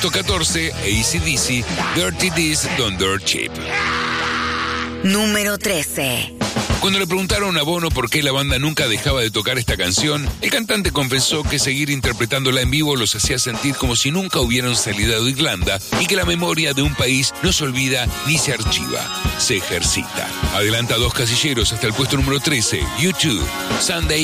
Puesto 14, AC/DC, Dirty This, Don't Dirt Cheap. Número 13. Cuando le preguntaron a Bono por qué la banda nunca dejaba de tocar esta canción, el cantante confesó que seguir interpretándola en vivo los hacía sentir como si nunca hubieran salido de Irlanda y que la memoria de un país no se olvida ni se archiva, se ejercita. Adelanta 2 casilleros hasta el puesto número 13, U2, Sunday